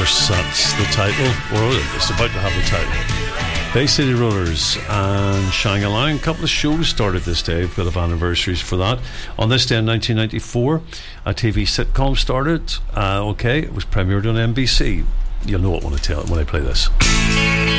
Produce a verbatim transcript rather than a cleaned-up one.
course, that's the title, or it's about to have the title. Bay City Rollers and Shang-a-Lang. A couple of shows started this day. We've got anniversaries for that. On this day in nineteen ninety-four, a T V sitcom started. Uh, okay, it was premiered on N B C. You'll know it when I tell when I play this.